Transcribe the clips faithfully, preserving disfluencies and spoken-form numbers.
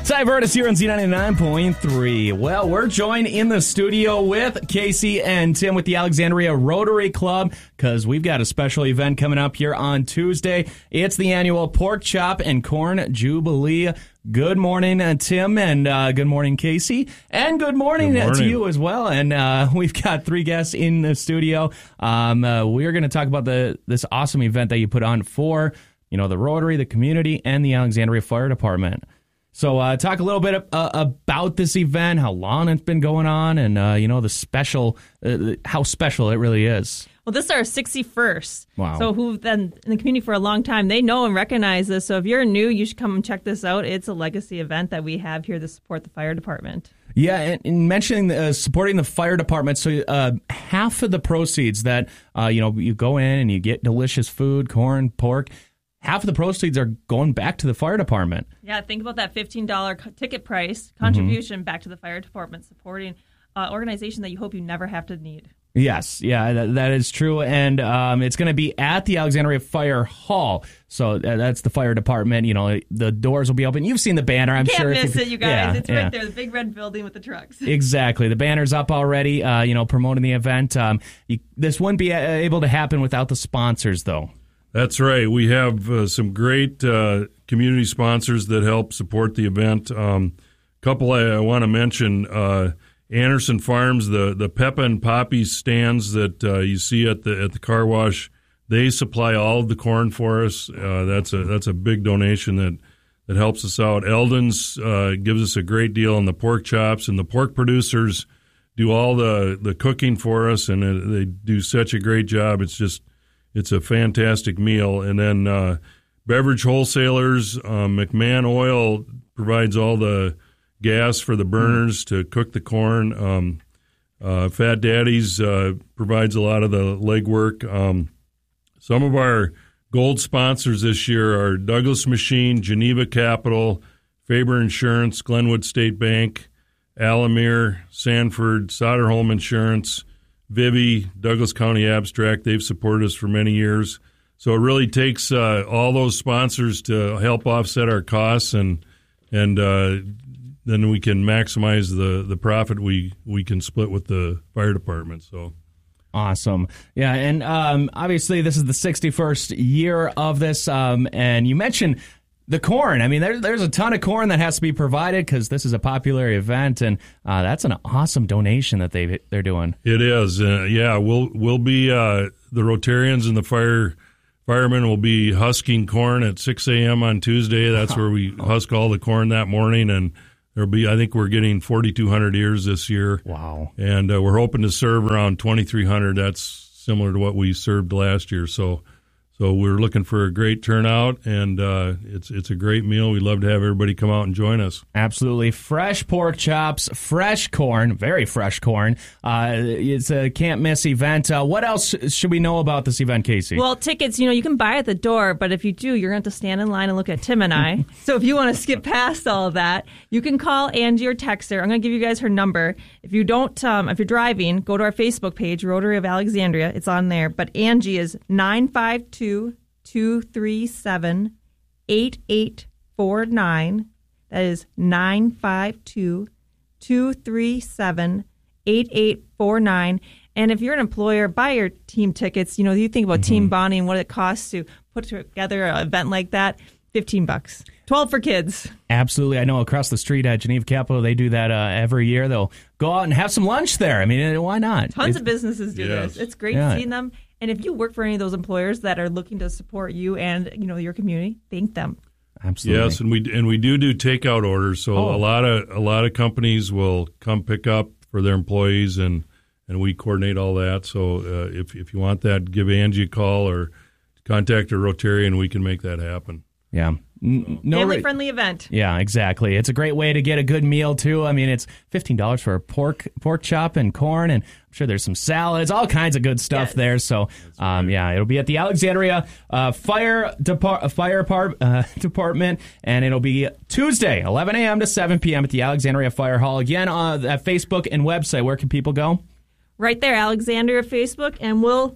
Ty Vertis here on Z ninety-nine point three. Well, we're joined in the studio with Casey and Tim with the Alexandria Rotary Club because we've got a special event coming up here on Tuesday. It's the annual Pork Chop and Corn Jubilee. Good morning, uh, Tim, and uh, good morning, Casey, and good morning, good morning. to you as well. And uh, we've got three guests in the studio. Um, uh, we're going to talk about the this awesome event that you put on for, you know, the Rotary, the community, and the Alexandria Fire Department. So uh, talk a little bit uh, about this event, how long it's been going on, and, uh, you know, the special, uh, how special it really is. Well, this is our sixty-first. Wow. So who've been in the community for a long time, they know and recognize this. So if you're new, you should come and check this out. It's a legacy event that we have here to support the fire department. Yeah, and, and mentioning uh, supporting the fire department, so uh, half of the proceeds that, uh, you know, you go in and you get delicious food, corn, pork, half of the proceeds are going back to the fire department. Yeah, think about that fifteen dollars co- ticket price contribution mm-hmm. back to the fire department, supporting an organization that you hope you never have to need. Yes, yeah, that, that is true, and um, it's going to be at the Alexandria Fire Hall, so that's the fire department. You know, the doors will be open. You've seen the banner, I'm Can't sure. Can't miss you, it, you guys. Yeah, it's yeah. right there, the big red building with the trucks. Exactly, the banner's up already. Uh, you know, promoting the event. Um, you, this wouldn't be able to happen without the sponsors, though. That's right. We have uh, some great uh, community sponsors that help support the event. A um, couple I, I want to mention. Uh, Anderson Farms, the, the Peppa and Poppy stands that uh, you see at the at the car wash, they supply all of the corn for us. Uh, that's a that's a big donation that, that helps us out. Eldon's uh, gives us a great deal on the pork chops, and the pork producers do all the, the cooking for us, and it, they do such a great job. It's just it's a fantastic meal. And then uh, beverage wholesalers, um, McMahon Oil provides all the gas for the burners to cook the corn. Um, uh, Fat Daddy's uh, provides a lot of the legwork. Um, some of our gold sponsors this year are Douglas Machine, Geneva Capital, Faber Insurance, Glenwood State Bank, Alamere, Sanford, Soderholm Insurance, Vivi, Douglas County Abstract. They've supported us for many years. So it really takes uh, all those sponsors to help offset our costs, and and uh, then we can maximize the, the profit we, we can split with the fire department. So awesome. Yeah, and um, obviously this is the sixty-first year of this, um, and you mentioned the corn. I mean, there, there's a ton of corn that has to be provided because this is a popular event, and uh, that's an awesome donation that they they're doing. It is. Uh, yeah, we'll we'll be uh, the Rotarians and the fire firemen will be husking corn at six a.m. on Tuesday. That's where we husk all the corn that morning, and there'll be, I think we're getting forty-two hundred ears this year. Wow. And uh, we're hoping to serve around twenty-three hundred. That's similar to what we served last year. So so we're looking for a great turnout, and uh, it's it's a great meal. We'd love to have everybody come out and join us. Absolutely. Fresh pork chops, fresh corn, very fresh corn. Uh, it's a can't-miss event. Uh, what else should we know about this event, Casey? Well, tickets, you know, you can buy at the door, but if you do, you're going to have to stand in line and look at Tim and I. So if you want to skip past all of that, you can call Angie or text her. I'm going to give you guys her number. If you don't, um, if you're driving, go to our Facebook page, Rotary of Alexandria. It's on there. But Angie is nine five two, two three seven, eight eight four nine. That is nine five two, two three seven, eight eight four nine. And if you're an employer, buy your team tickets. You know, you think about mm-hmm. team bonding and what it costs to put together an event like that. fifteen bucks. twelve for kids. Absolutely. I know across the street at Geneva Capital, they do that uh, every year. They'll go out and have some lunch there. I mean, why not? Tons it's, of businesses do yes. this. It's great yeah. seeing them. And if you work for any of those employers that are looking to support you and, you know, your community, thank them. Absolutely. Yes, and we and we do do takeout orders. So oh. a lot of a lot of companies will come pick up for their employees, and, and we coordinate all that. So uh, if if you want that, give Angie a call or contact a Rotarian. We can make that happen. Yeah. N- no Family-friendly event. Yeah, exactly. It's a great way to get a good meal, too. I mean, it's fifteen dollars for a pork pork chop and corn, and I'm sure there's some salads, all kinds of good stuff yes. there. So, um, yeah, it'll be at the Alexandria uh, Fire, Depar- Fire Par- uh, Department, and it'll be Tuesday, eleven a.m. to seven p.m. at the Alexandria Fire Hall. Again, uh, at Facebook and website, where can people go? Right there, Alexandria Facebook, and we'll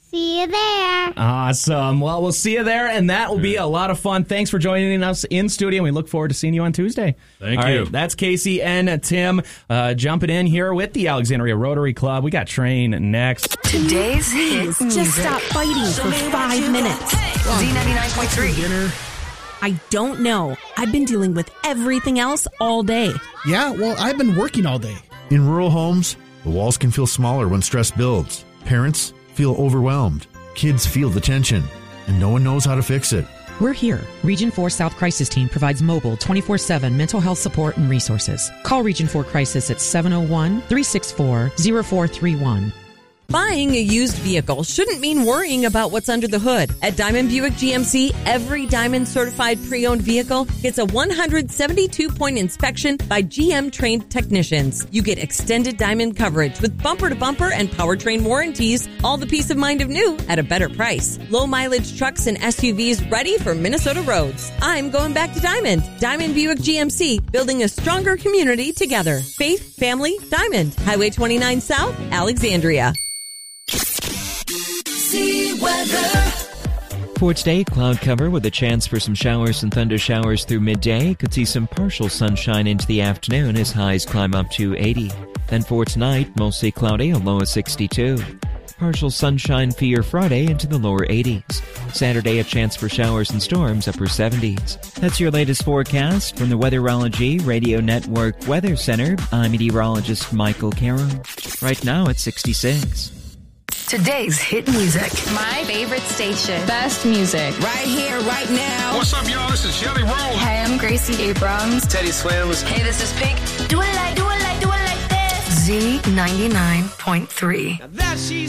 See you there. Awesome. Well, we'll see you there, and that will be a lot of fun. Thanks for joining us in studio, and we look forward to seeing you on Tuesday. Thank All you. Right, that's Casey and Tim uh, jumping in here with the Alexandria Rotary Club. We got Train next. Today's hit Please, just stop fighting for five minutes. Z ninety-nine point three. I don't know. I've been dealing with everything else all day. Yeah, well, I've been working all day. In rural homes, the walls can feel smaller when stress builds. Parents feel overwhelmed. Kids feel the tension, and no one knows how to fix it. We're here. Region four South Crisis Team provides mobile twenty-four seven mental health support and resources. Call Region four Crisis at seven oh one, three six four, oh four three one. Buying a used vehicle shouldn't mean worrying about what's under the hood. At Diamond Buick G M C, every Diamond certified pre-owned vehicle gets a one hundred seventy-two point inspection by G M trained technicians. You get extended Diamond coverage with bumper-to-bumper and powertrain warranties, all the peace of mind of new at a better price. Low mileage trucks and S U Vs ready for Minnesota roads. I'm going back to Diamond. Diamond Buick G M C, building a stronger community together. Faith, family, Diamond. Highway twenty-nine South, Alexandria. For today, cloud cover with a chance for some showers and thunder showers through midday. Could see some partial sunshine into the afternoon as highs climb up to eighty. Then for tonight, mostly cloudy, a low of sixty-two. Partial sunshine for your Friday into the lower eighties. Saturday, a chance for showers and storms, upper seventies. That's your latest forecast from the Weatherology Radio Network Weather Center. I'm meteorologist Michael Caro. Right now, it's sixty-six. Today's hit music. My favorite station. Best music. Right here, right now. What's up, y'all? This is Shelly Roll. Hey, I'm Gracie Abrams. Teddy Swims. Hey, this is Pink. Do it like, do it like, do it like this. Z ninety-nine point three. Now that she's